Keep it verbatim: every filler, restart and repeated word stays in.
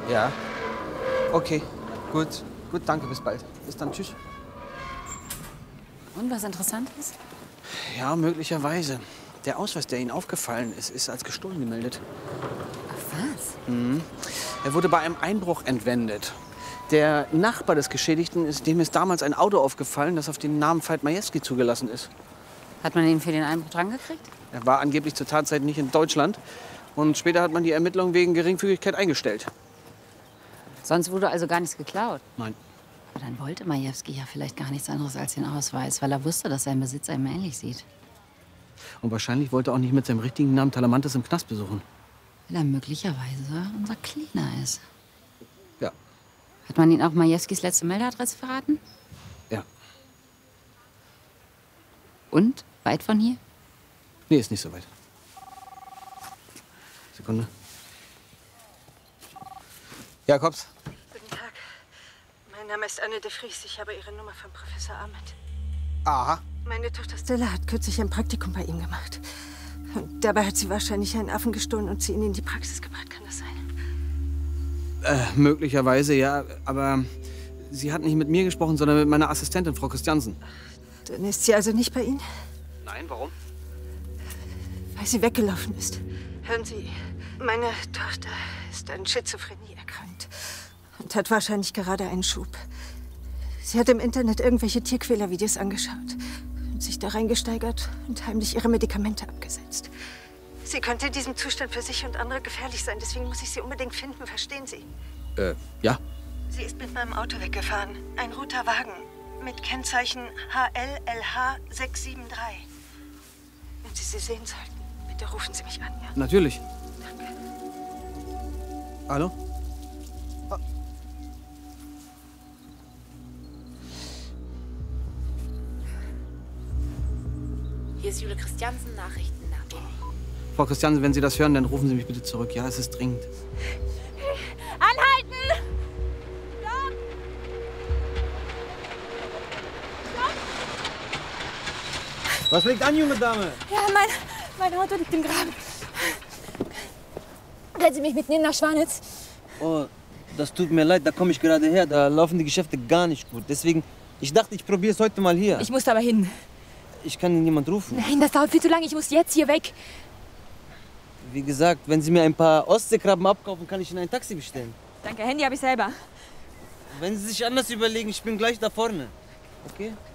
Ja. Okay, gut. Gut, danke, bis bald. Bis dann, tschüss. Und was Interessantes? Ja, möglicherweise. Der Ausweis, der Ihnen aufgefallen ist, ist als gestohlen gemeldet. Ach, was? Mhm. Er wurde bei einem Einbruch entwendet. Der Nachbar des Geschädigten, ist, dem ist damals ein Auto aufgefallen, das auf den Namen Veit Majewski zugelassen ist. Hat man ihn für den Einbruch drangekriegt? Er war angeblich zur Tatzeit nicht in Deutschland. Und später hat man die Ermittlungen wegen Geringfügigkeit eingestellt. Sonst wurde also gar nichts geklaut? Nein. Aber dann wollte Majewski ja vielleicht gar nichts anderes als den Ausweis, weil er wusste, dass sein Besitzer ihm ähnlich sieht. Und wahrscheinlich wollte er auch nicht mit seinem richtigen Namen Talamantes im Knast besuchen. Weil er möglicherweise unser Cleaner ist. Ja. Hat man ihn auch Majewskis letzte Meldeadresse verraten? Ja. Und? Weit von hier? Nee, ist nicht so weit. Sekunde. Jakobs. Guten Tag. Mein Name ist Anne de Vries. Ich habe Ihre Nummer von Professor Ahmed. Aha. Meine Tochter Stella hat kürzlich ein Praktikum bei ihm gemacht. Und dabei hat sie wahrscheinlich einen Affen gestohlen und sie ihn in die Praxis gebracht. Kann das sein? Äh, möglicherweise, ja. Aber sie hat nicht mit mir gesprochen, sondern mit meiner Assistentin, Frau Christiansen. Dann ist sie also nicht bei Ihnen? Nein, warum? Weil sie weggelaufen ist. Hören Sie, meine Tochter ist an Schizophrenie erkrankt und hat wahrscheinlich gerade einen Schub. Sie hat im Internet irgendwelche Tierquälervideos angeschaut und sich da reingesteigert und heimlich ihre Medikamente abgesetzt. Sie könnte in diesem Zustand für sich und andere gefährlich sein, deswegen muss ich sie unbedingt finden, verstehen Sie? Äh, ja. Sie ist mit meinem Auto weggefahren. Ein roter Wagen mit Kennzeichen H L L H sechs sieben drei. Wenn Sie sie sehen sollten, bitte rufen Sie mich an, ja? Natürlich. Danke. Hallo? Hier ist Jule Christiansen, Nachrichten nach Berlin. Frau Christiansen, wenn Sie das hören, dann rufen Sie mich bitte zurück. Ja, es ist dringend. Anhalten! Stopp! Was liegt an, junge Dame? Ja, mein, mein Auto liegt im Graben. Können Sie mich mitnehmen nach Schwanitz? Oh, das tut mir leid, da komme ich gerade her. Da laufen die Geschäfte gar nicht gut. Deswegen, ich dachte, ich probiere es heute mal hier. Ich muss aber hin. Ich kann Ihnen niemand rufen. Nein, das dauert viel zu lange. Ich muss jetzt hier weg. Wie gesagt, wenn Sie mir ein paar Ostseekrabben abkaufen, kann ich Ihnen ein Taxi bestellen. Danke, Handy habe ich selber. Wenn Sie sich anders überlegen, ich bin gleich da vorne. Okay?